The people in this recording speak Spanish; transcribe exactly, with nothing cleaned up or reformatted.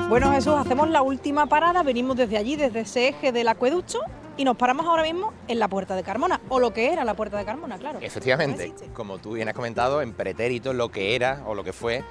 Bueno, Jesús, hacemos la última parada, venimos desde allí, desde ese eje del acueducto, y nos paramos ahora mismo en la Puerta de Carmona, o lo que era la Puerta de Carmona, claro. Efectivamente, No existe. como tú bien has comentado, en pretérito lo que era o lo que fue